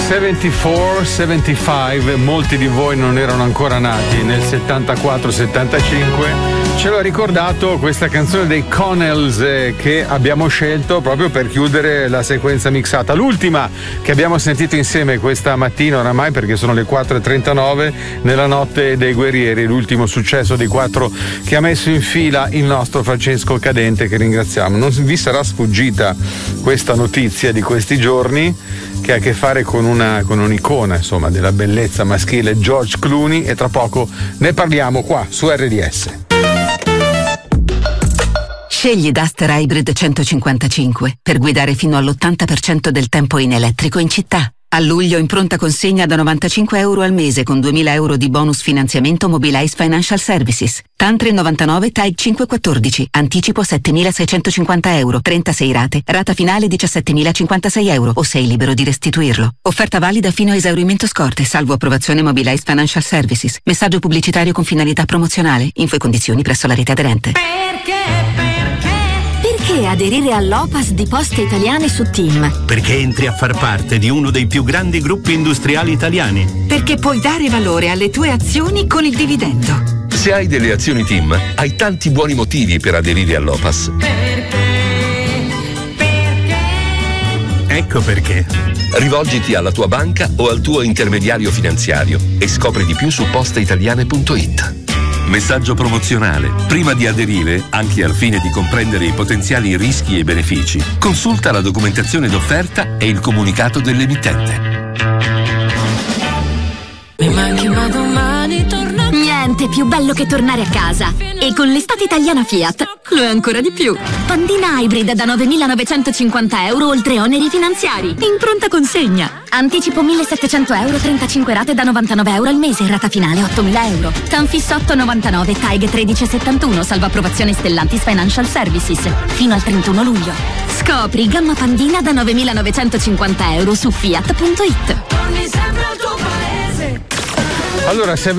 74, 75, molti di voi non erano ancora nati nel 74-75. Ce l'ho ricordato questa canzone dei Connells che abbiamo scelto proprio per chiudere la sequenza mixata. L'ultima che abbiamo sentito insieme questa mattina oramai, perché sono le 4:39 nella notte dei guerrieri, l'ultimo successo dei 4 che ha messo in fila il nostro Francesco Cadente, che ringraziamo. Non vi sarà sfuggita questa notizia di questi giorni che ha a che fare con un'icona, insomma, della bellezza maschile, George Clooney, e tra poco ne parliamo qua su RDS. Scegli Duster Hybrid 155 per guidare fino all'80% del tempo in elettrico in città. A luglio in pronta consegna da €95 al mese con 2.000 euro di bonus finanziamento Mobilize Financial Services. TAN 399 TAG 514. Anticipo €7.650. 36 rate. Rata finale €17.056 o sei libero di restituirlo. Offerta valida fino a esaurimento scorte, salvo approvazione Mobilize Financial Services. Messaggio pubblicitario con finalità promozionale. Info e condizioni presso la rete aderente. Perché aderire all'OPAS di Poste Italiane su TIM? Perché entri a far parte di uno dei più grandi gruppi industriali italiani. Perché puoi dare valore alle tue azioni con il dividendo. Se hai delle azioni TIM, hai tanti buoni motivi per aderire all'OPAS. Ecco perché. Rivolgiti alla tua banca o al tuo intermediario finanziario e scopri di più su posteitaliane.it. Messaggio promozionale. Prima di aderire, anche al fine di comprendere i potenziali rischi e benefici, consulta la documentazione d'offerta e il comunicato dell'emittente. Niente più bello che tornare a casa. E con l'estate italiana Fiat lo è ancora di più. Pandina Hybrid da €9.950 oltre oneri finanziari. In pronta consegna. Anticipo €1.700, 35 rate da €99 al mese, rata finale €8.000. Tanfis 8,99, TAG 1371, salvo approvazione Stellantis Financial Services. Fino al 31 luglio. Scopri gamma Pandina da €9.950 su fiat.it. Allora, se